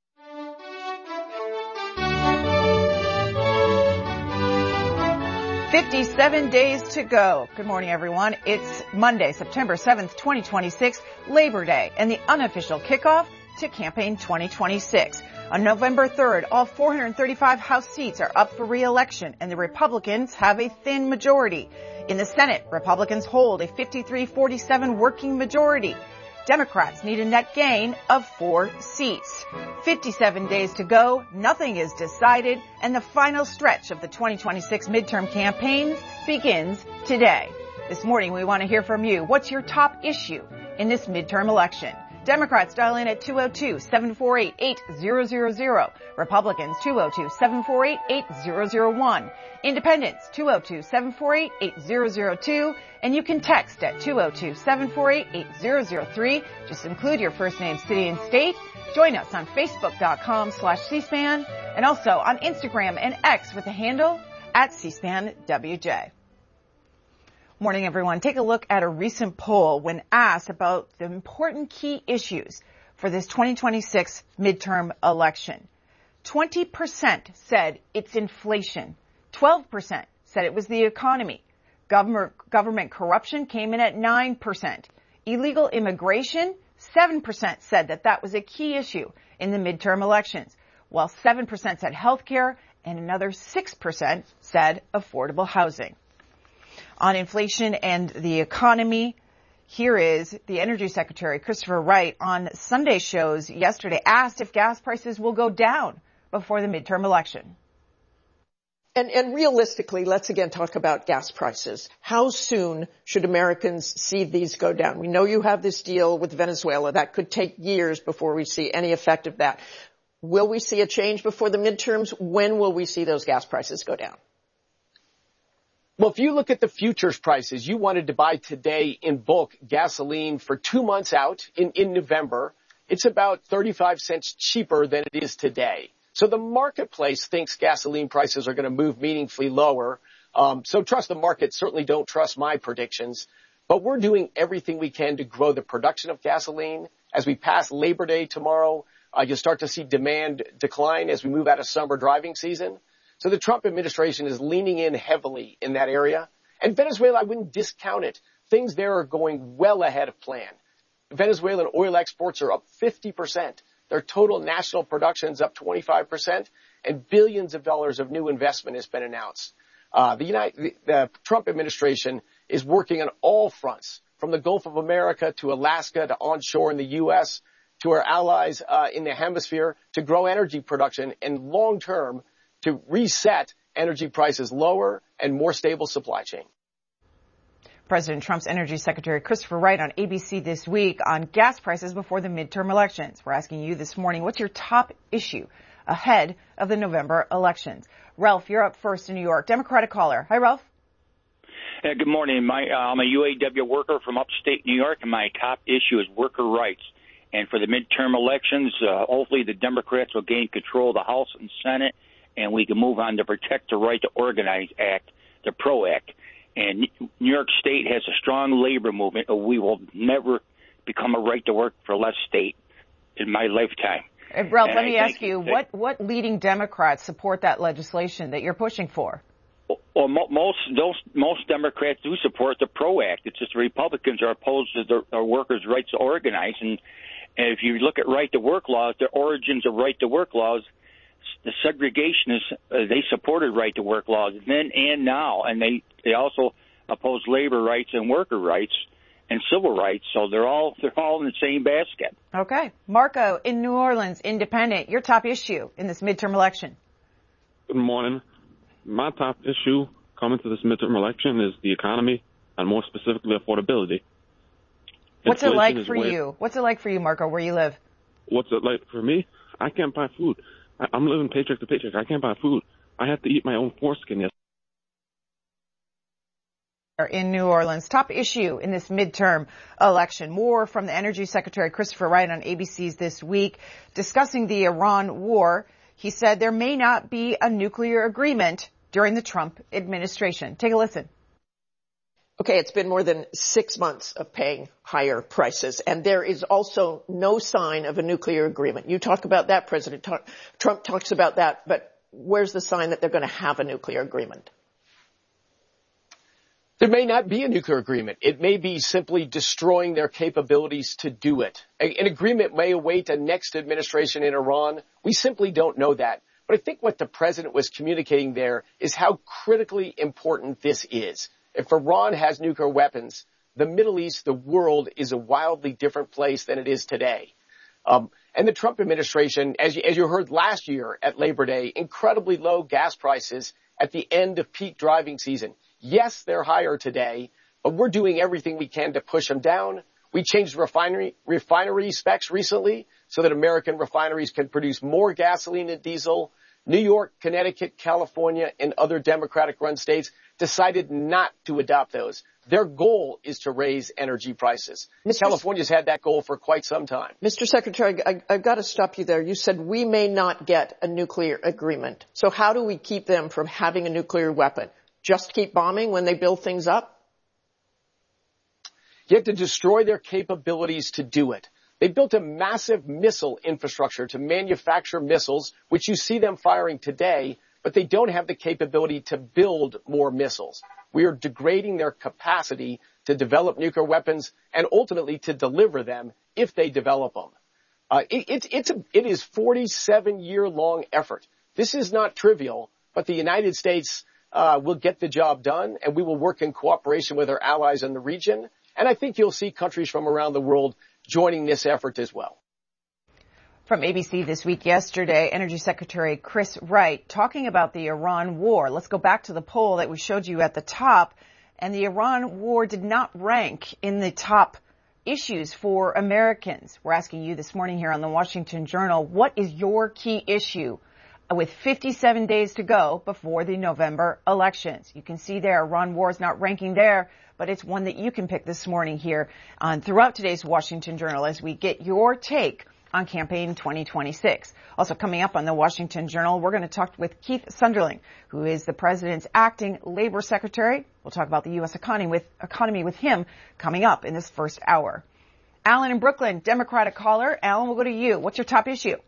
fifty-seven days to go. Good morning, everyone. It's Monday, September seventh, twenty twenty-six, Labor Day, and the unofficial kickoff to Campaign twenty twenty-six. On November third, all four hundred thirty-five House seats are up for re-election, and the Republicans have a thin majority. In the Senate, Republicans hold a fifty-three forty-seven working majority. Democrats need a net gain of four seats. fifty-seven days to go, nothing is decided, and the final stretch of the twenty twenty-six midterm campaigns begins today. This morning, we want to hear from you. What's your top issue in this midterm election? Democrats dial in at two oh two, seven four eight, eight thousand. Republicans two oh two, seven four eight, eight thousand one. Independents two oh two, seven four eight, eight thousand two. And you can text at two oh two, seven four eight, eight thousand three. Just include your first name, city, and state. Join us on Facebook.com slash C-SPAN and also on Instagram and X with the handle at C-SPAN W J. Morning, everyone. Take a look at a recent poll when asked about the important key issues for this twenty twenty-six midterm election. twenty percent said it's inflation. twelve percent said it was the economy. Government, government corruption came in at nine percent. Illegal immigration, seven percent said that that was a key issue in the midterm elections, while seven percent said healthcare and another six percent said affordable housing. On inflation and the economy, here is the Energy Secretary, Christopher Wright, on Sunday shows yesterday, asked if gas prices will go down before the midterm election. And, and realistically, let's again talk about gas prices. How soon should Americans see these go down? We know you have this deal with Venezuela. That could take years before we see any effect of that. Will we see a change before the midterms? When will we see those gas prices go down? Well, if you look at the futures prices, you wanted to buy today in bulk gasoline for two months out in, in November. It's about thirty-five cents cheaper than it is today. So the marketplace thinks gasoline prices are going to move meaningfully lower. Um, so trust the market. Certainly don't trust my predictions. But we're doing everything we can to grow the production of gasoline. As we pass Labor Day tomorrow, uh, you'll start to see demand decline as we move out of summer driving season. So the Trump administration is leaning in heavily in that area. And Venezuela, I wouldn't discount it. Things there are going well ahead of plan. Venezuelan oil exports are up fifty percent. Their total national production is up twenty-five percent, and billions of dollars of new investment has been announced. Uh, the, United, the, the Trump administration is working on all fronts, from the Gulf of America to Alaska to onshore in the U S to our allies uh, in the hemisphere to grow energy production and long-term to reset energy prices lower and more stable supply chain. President Trump's Energy Secretary Christopher Wright on A B C This Week on gas prices before the midterm elections. We're asking you this morning, what's your top issue ahead of the November elections? Ralph, you're up first in New York. Democratic caller. Hi, Ralph. Uh, good morning. My, uh, I'm a U A W worker from upstate New York, and my top issue is worker rights. And for the midterm elections, uh, hopefully the Democrats will gain control of the House and Senate, and we can move on to Protect the Right to Organize Act, the PRO Act. And New York State has a strong labor movement. We will never become a right to work for less state in my lifetime. Uh, Ralph, and let me I ask you, what, what leading Democrats support that legislation that you're pushing for? Well, mo- most those, most Democrats do support the PRO Act. It's just the Republicans are opposed to the, the workers' rights to organize. And, and if you look at right to work laws, the origins of right to work laws, the segregationists, uh, they supported right to work laws then and now, and they, they also oppose labor rights and worker rights and civil rights. So they're all they're all in the same basket. Okay. Marco, in New Orleans, independent, your top issue in this midterm election. Good morning. My top issue coming to this midterm election is the economy and more specifically affordability. What's Inflation it like is for way- you? What's it like for you, Marco, where you live? What's it like for me? I can't buy food. I- I'm living paycheck to paycheck. I can't buy food. I have to eat my own foreskin. Yes. In New Orleans, top issue in this midterm election. More from the Energy Secretary Christopher Wright on A B C's This Week discussing the Iran war. He said there may not be a nuclear agreement during the Trump administration. Take a listen. Okay, it's been more than six months of paying higher prices, and there is also no sign of a nuclear agreement. You talk about that, President Trump talks about that, but where's the sign that they're going to have a nuclear agreement? There may not be a nuclear agreement. It may be simply destroying their capabilities to do it. An agreement may await a next administration in Iran. We simply don't know that. But I think what the president was communicating there is how critically important this is. If Iran has nuclear weapons, the Middle East, the world, is a wildly different place than it is today. Um, and the Trump administration, as you, as you heard last year at Labor Day, incredibly low gas prices at the end of peak driving season. Yes, they're higher today, but we're doing everything we can to push them down. We changed refinery refinery specs recently so that American refineries can produce more gasoline and diesel. New York, Connecticut, California, and other Democratic-run states decided not to adopt those. Their goal is to raise energy prices. Mister California's had that goal for quite some time. Mister Secretary, I, I've got to stop you there. You said we may not get a nuclear agreement. So how do we keep them from having a nuclear weapon? Just keep bombing when they build things up? You have to destroy their capabilities to do it. They built a massive missile infrastructure to manufacture missiles, which you see them firing today, but they don't have the capability to build more missiles. We are degrading their capacity to develop nuclear weapons and ultimately to deliver them if they develop them. Uh, it, it's, it's a, it is forty-seven year long effort. This is not trivial, but the United States Uh, will get the job done, and we will work in cooperation with our allies in the region. And I think you'll see countries from around the world joining this effort as well. From A B C This Week yesterday, Energy Secretary Chris Wright talking about the Iran war. Let's go back to the poll that we showed you at the top. And the Iran war did not rank in the top issues for Americans. We're asking you this morning here on the Washington Journal, what is your key issue? With fifty-seven days to go before the November elections. You can see there, Iran war is not ranking there, but it's one that you can pick this morning here on throughout today's Washington Journal as we get your take on campaign twenty twenty-six. Also coming up on the Washington Journal, we're going to talk with Keith Sunderling, who is the president's acting labor secretary. We'll talk about the U S economy with, economy with him coming up in this first hour. Alan in Brooklyn, Democratic caller. Alan, we'll go to you. What's your top issue?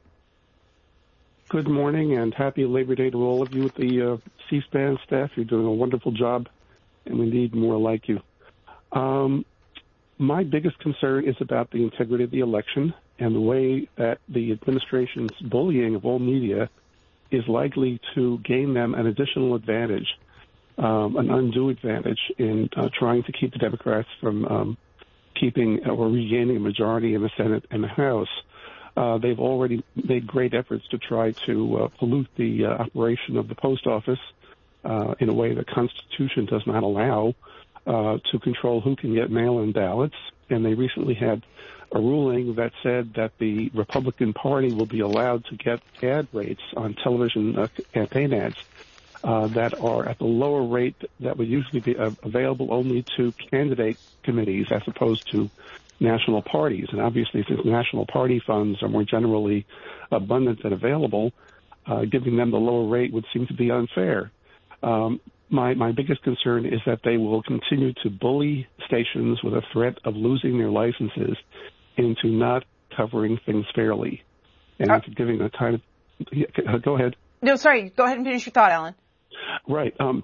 Good morning and happy Labor Day to all of you at the uh, C-SPAN staff. You're doing a wonderful job, and we need more like you. Um, my biggest concern is about the integrity of the election and the way that the administration's bullying of all media is likely to gain them an additional advantage, um, an undue advantage in uh, trying to keep the Democrats from um, keeping or regaining a majority in the Senate and the House. Uh, they've already made great efforts to try to uh, pollute the uh, operation of the post office uh, in a way the Constitution does not allow uh, to control who can get mail-in ballots. And they recently had a ruling that said that the Republican Party will be allowed to get ad rates on television uh, campaign ads uh, that are at the lower rate that would usually be uh, available only to candidate committees as opposed to national parties. And obviously, since national party funds are more generally abundant and available, uh, giving them the lower rate would seem to be unfair. Um, my, my biggest concern is that they will continue to bully stations with a threat of losing their licenses into not covering things fairly and uh, giving a time. Go ahead. No, sorry. Go ahead and finish your thought, Alan. Right. Um,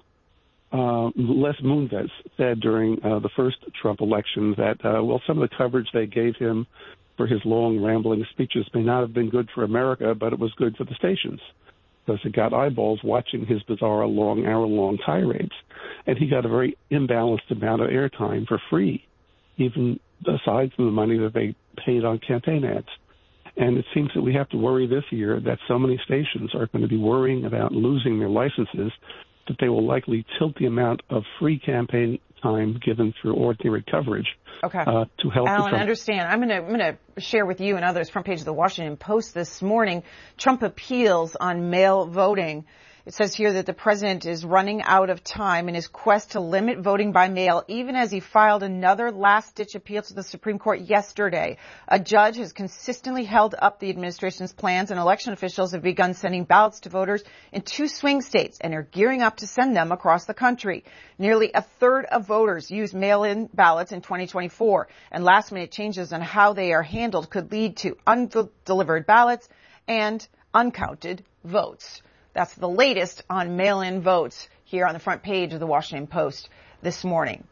Uh, Les Moonves said during uh, the first Trump election that, uh, well, some of the coverage they gave him for his long, rambling speeches may not have been good for America, but it was good for the stations because it got eyeballs watching his bizarre, long, hour-long tirades. And he got a very imbalanced amount of airtime for free, even aside from the money that they paid on campaign ads. And it seems that we have to worry this year that so many stations are going to be worrying about losing their licenses that they will likely tilt the amount of free campaign time given through ordinary coverage okay. uh, to help. Alan, the Trump- understand. I'm going to I'm going to share with you and others front page of the Washington Post this morning. Trump appeals on mail voting. It says here that the president is running out of time in his quest to limit voting by mail, even as he filed another last-ditch appeal to the Supreme Court yesterday. A judge has consistently held up the administration's plans, and election officials have begun sending ballots to voters in two swing states and are gearing up to send them across the country. Nearly a third of voters used mail-in ballots in twenty twenty-four, and last-minute changes on how they are handled could lead to undelivered ballots and uncounted votes. That's the latest on mail-in votes here on the front page of the Washington Post this morning.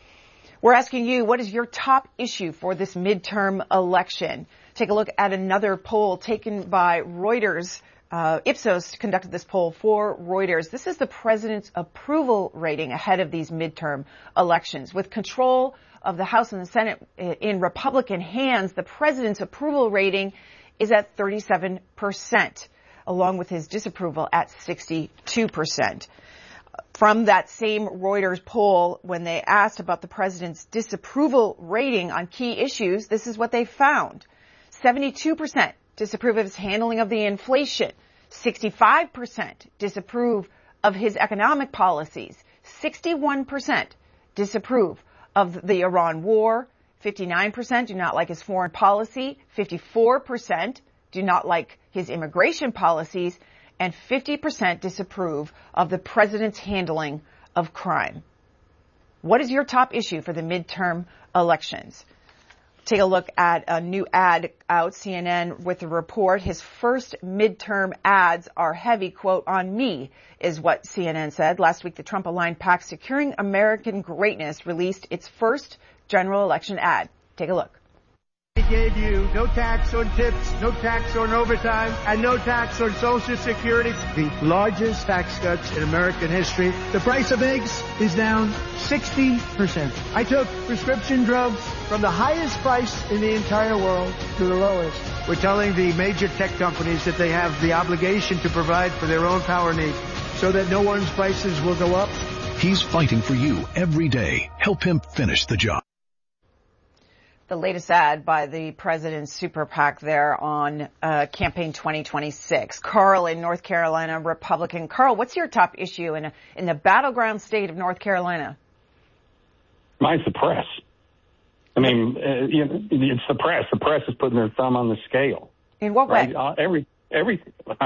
We're asking you, what is your top issue for this midterm election? Take a look at another poll taken by Reuters. Uh, Ipsos conducted this poll for Reuters. This is the president's approval rating ahead of these midterm elections. With control of the House and the Senate in Republican hands, the president's approval rating is at thirty-seven percent. Along with his disapproval at sixty-two percent. From that same Reuters poll, when they asked about the president's disapproval rating on key issues, this is what they found. seventy-two percent disapprove of his handling of the inflation. sixty-five percent disapprove of his economic policies. sixty-one percent disapprove of the Iran war. fifty-nine percent do not like his foreign policy. fifty-four percent do not like his immigration policies, and fifty percent disapprove of the president's handling of crime. What is your top issue for the midterm elections? Take a look at a new ad out, C N N with a report. His first midterm ads are heavy, quote, on me, is what C N N said. Last week, the Trump-aligned PAC Securing American Greatness released its first general election ad. Take a look. He gave you no tax on tips, no tax on overtime, and no tax on Social Security. The largest tax cuts in American history. The price of eggs is down sixty percent. I took prescription drugs from the highest price in the entire world to the lowest. We're telling the major tech companies that they have the obligation to provide for their own power needs so that no one's prices will go up. He's fighting for you every day. Help him finish the job. The latest ad by the president's super PAC there on uh, campaign twenty twenty-six. Carl in North Carolina, Republican. Carl, what's your top issue in, in the battleground state of North Carolina? Mine's the press. I mean, uh, you know, it's the press. The press is putting their thumb on the scale. In what right? way? Uh, every, every,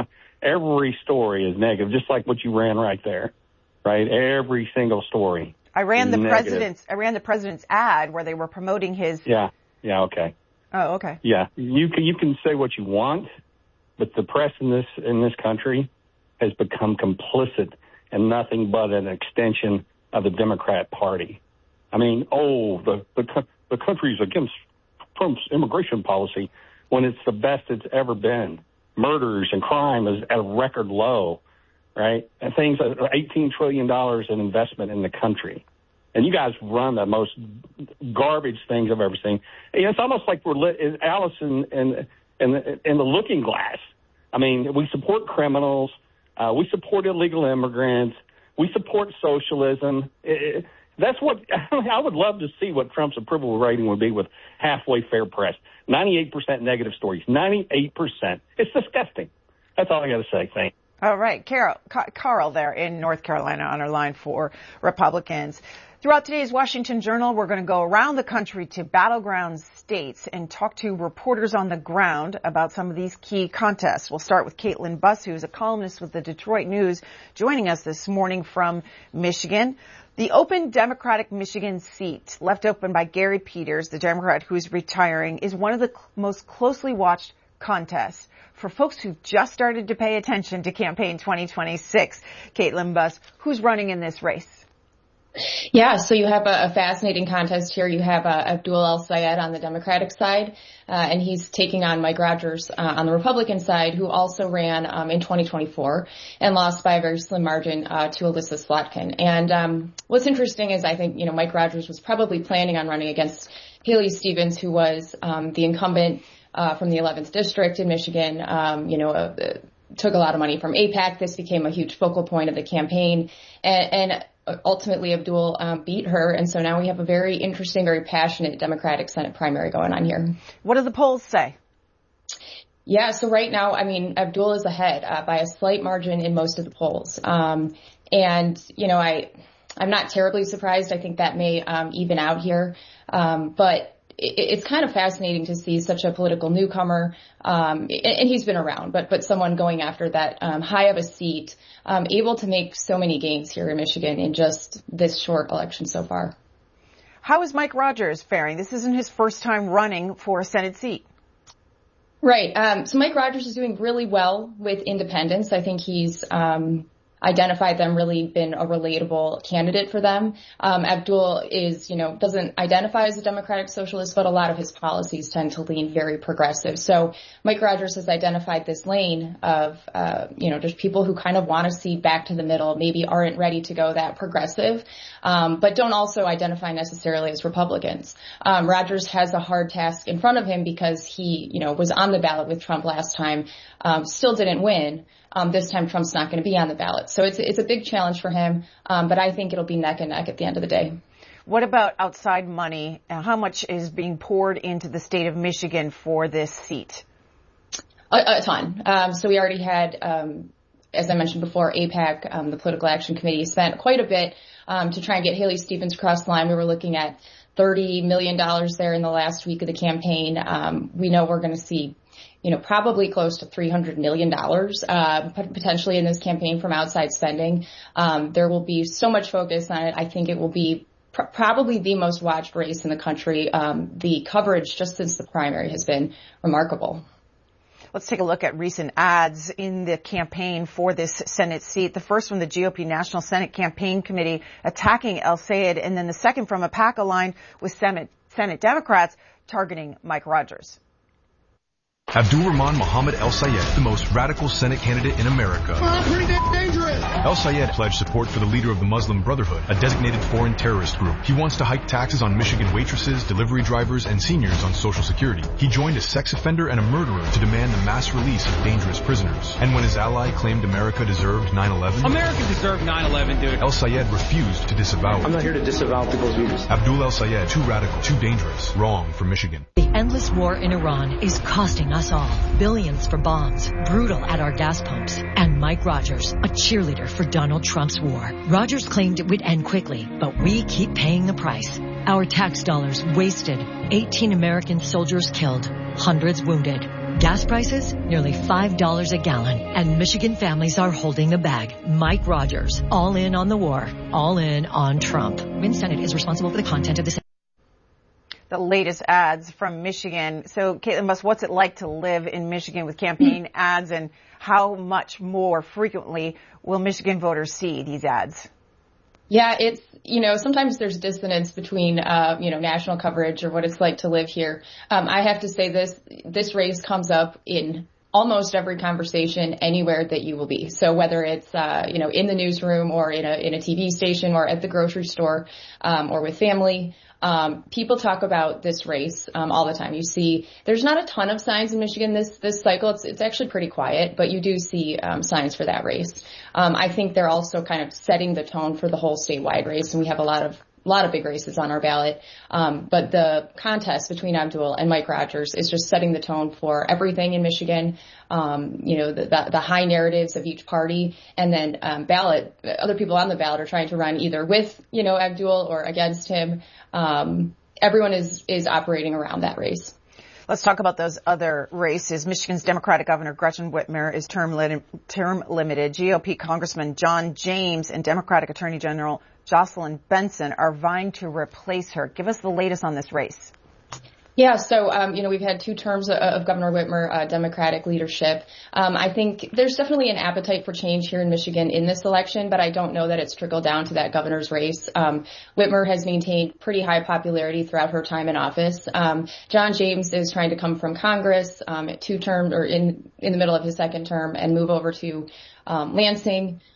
every story is negative, just like what you ran right there, right? Every single story. I ran the Negative. president's. I ran the president's ad where they were promoting his. Yeah. Yeah. Okay. Oh, okay. Yeah. You can you can say what you want, but the press in this in this country has become complicit and nothing but an extension of the Democrat Party. I mean, oh, the the the country's against Trump's immigration policy when it's the best it's ever been. Murders and crime is at a record low. Right? And things are eighteen trillion dollars in investment in the country. And you guys run the most garbage things I've ever seen. And it's almost like we're lit, Alice in, in, in, the, in the looking glass. I mean, we support criminals. Uh, we support illegal immigrants. We support socialism. It, it, that's what I would love to see what Trump's approval rating would be with halfway fair press. ninety-eight percent negative stories. ninety-eight percent. It's disgusting. That's all I got to say. Thanks. All right. Carol, Carl there in North Carolina on our line for Republicans. Throughout today's Washington Journal, we're going to go around the country to battleground states and talk to reporters on the ground about some of these key contests. We'll start with Caitlin Buss, who's a columnist with the Detroit News, joining us this morning from Michigan. The open Democratic Michigan seat left open by Gary Peters, the Democrat who's retiring, is one of the cl- most closely watched contests for folks who've just started to pay attention to campaign twenty twenty-six. Caitlin Buss, who's running in this race? Yeah, so you have a, a fascinating contest here. You have uh, Abdul El-Sayed on the Democratic side, uh, and he's taking on Mike Rogers uh, on the Republican side, who also ran um, in twenty twenty-four and lost by a very slim margin uh, to Alyssa Slotkin. And um, what's interesting is I think, you know, Mike Rogers was probably planning on running against Haley Stevens, who was um, the incumbent uh, from the eleventh district in Michigan, um, you know, uh, took a lot of money from AIPAC. This became a huge focal point of the campaign. And, and ultimately, Abdul um, beat her. And so now we have a very interesting, very passionate Democratic Senate primary going on here. What do the polls say? Yeah, so right now, I mean, Abdul is ahead uh, by a slight margin in most of the polls. Um, and, you know, I, I'm not terribly surprised. I think that may um, even out here. Um, but it, it's kind of fascinating to see such a political newcomer, um, and he's been around, but but someone going after that um, high of a seat, um, able to make so many gains here in Michigan in just this short election so far. How is Mike Rogers faring? This isn't his first time running for a Senate seat. Right. Um, so Mike Rogers is doing really well with independents. I think he's um, identified them, really been a relatable candidate for them. Um, Abdul is, you know, doesn't identify as a Democratic Socialist, but a lot of his policies tend to lean very progressive. So Mike Rogers has identified this lane of, uh, you know, just people who kind of want to see back to the middle, maybe aren't ready to go that progressive, um, but don't also identify necessarily as Republicans. Um, Rogers has a hard task in front of him because he, you know, was on the ballot with Trump last time, um, still didn't win. Um, this time Trump's not going to be on the ballot. So it's, it's a big challenge for him. Um, but I think it'll be neck and neck at the end of the day. What about outside money? How much is being poured into the state of Michigan for this seat? A, a ton. Um, so we already had, um, as I mentioned before, AIPAC, um, the Political Action Committee, spent quite a bit um, to try and get Haley Stevens across the line. We were looking at thirty million dollars there in the last week of the campaign. Um, we know we're going to see, you know, probably close to three hundred million dollars, uh, potentially in this campaign from outside spending. Um, there will be so much focus on it. I think it will be pr- probably the most watched race in the country. Um, the coverage just since the primary has been remarkable. Let's take a look at recent ads in the campaign for this Senate seat. The first from the G O P National Senate Campaign Committee attacking El-Sayed, and then the second from a PAC aligned with Senate, Senate Democrats targeting Mike Rogers. Abdul Rahman Mohammed El-Sayed, the most radical Senate candidate in America. Oh, pretty dangerous. El-Sayed pledged support for the leader of the Muslim Brotherhood, a designated foreign terrorist group. He wants to hike taxes on Michigan waitresses, delivery drivers, and seniors on Social Security. He joined a sex offender and a murderer to demand the mass release of dangerous prisoners. And when his ally claimed America deserved nine eleven, America deserved nine eleven, dude. El-Sayed refused to disavow it. I'm not here to disavow people's views. Abdul El-Sayed, too radical, too dangerous, wrong for Michigan. The endless war in Iran is costing us all billions for bombs, brutal at our gas pumps, and Mike Rogers, a cheerleader for Donald Trump's war. Rogers claimed it would end quickly, but we keep paying the price. Our tax dollars wasted, eighteen American soldiers killed, hundreds wounded. Gas prices, nearly five dollars a gallon, and Michigan families are holding the bag. Mike Rogers, all in on the war, all in on Trump. Win Senate is responsible for the content of this. The latest ads from Michigan. So, Caitlin Buss, what's it like to live in Michigan with campaign ads, and how much more frequently will Michigan voters see these ads? Yeah, it's, you know, sometimes there's dissonance between, uh, you know, national coverage or what it's like to live here. Um, I have to say this, this race comes up in almost every conversation anywhere that you will be. So whether it's, uh, you know, in the newsroom or in a, in a T V station or at the grocery store, um, or with family, Um, people talk about this race, um, all the time. You see, there's not a ton of signs in Michigan this, this cycle. It's, it's actually pretty quiet, but you do see, um, signs for that race. Um, I think they're also kind of setting the tone for the whole statewide race, and we have a lot of, a lot of big races on our ballot. Um, but the contest between Abdul and Mike Rogers is just setting the tone for everything in Michigan. Um, you know, the, the, the high narratives of each party, and then, um, ballot, other people on the ballot are trying to run either with, you know, Abdul or against him. Um, everyone is, is operating around that race. Let's talk about those other races. Michigan's Democratic Governor Gretchen Whitmer is term, lit- term limited. G O P Congressman John James and Democratic Attorney General Jocelyn Benson are vying to replace her. Give us the latest on this race. Yeah, so, um, you know, we've had two terms of, of Governor Whitmer, uh, Democratic leadership. Um, I think there's definitely an appetite for change here in Michigan in this election, but I don't know that it's trickled down to that governor's race. Um, Whitmer has maintained pretty high popularity throughout her time in office. Um, John James is trying to come from Congress, um, at two terms or in, in the middle of his second term and move over to, um, Lansing.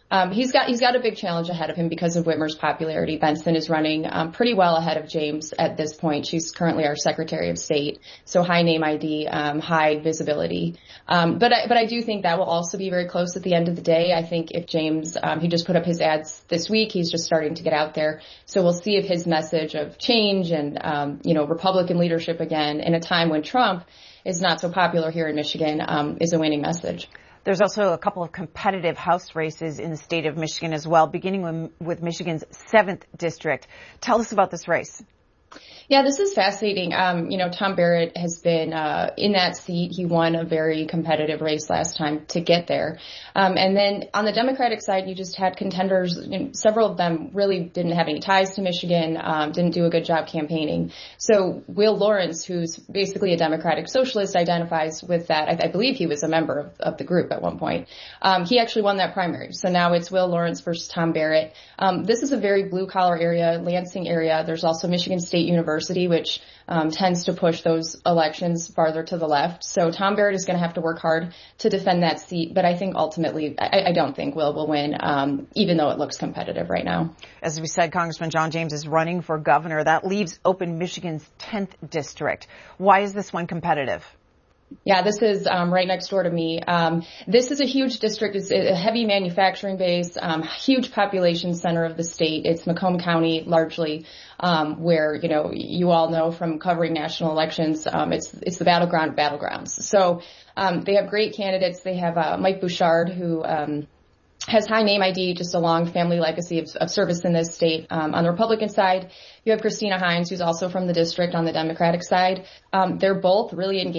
Um, he's got he's got a big challenge ahead of him because of Whitmer's popularity. Benson is running um, pretty well ahead of James at this point. She's currently our Secretary of State, so high name I D, um, high visibility. Um, but I, but I do think that will also be very close at the end of the day. I think if James um, he just put up his ads this week, he's just starting to get out there. So we'll see if his message of change and um, you know Republican leadership again in a time when Trump is not so popular here in Michigan um, is a winning message. There's also a couple of competitive House races in the state of Michigan as well, beginning with, with Michigan's seventh district. Tell us about this race. Yeah, this is fascinating. Um, you know, Tom Barrett has been uh, in that seat. He won a very competitive race last time to get there. Um, and then on the Democratic side, you just had contenders. You know, several of them really didn't have any ties to Michigan, um, didn't do a good job campaigning. So Will Lawrence, who's basically a Democratic socialist, identifies with that. I, I believe he was a member of, of the group at one point. Um, he actually won that primary. So now it's Will Lawrence versus Tom Barrett. Um, this is a very blue-collar area, Lansing area. There's also Michigan State University, which um, tends to push those elections farther to the left. So Tom Barrett is going to have to work hard to defend that seat. But I think ultimately, I, I don't think Will will win, um, even though it looks competitive right now. As we said, Congressman John James is running for governor. That leaves open Michigan's tenth district. Why is this one competitive? Yeah, this is um, right next door to me. Um, this is a huge district. It's a heavy manufacturing base, um, huge population center of the state. It's Macomb County largely, um, where, you know, you all know from covering national elections, um, it's it's the battleground of battlegrounds. So um, they have great candidates. They have uh, Mike Bouchard, who um, has high name I D, just a long family legacy of, of service in this state. Um, on the Republican side, you have Christina Hines, who's also from the district on the Democratic side. Um, they're both really engaged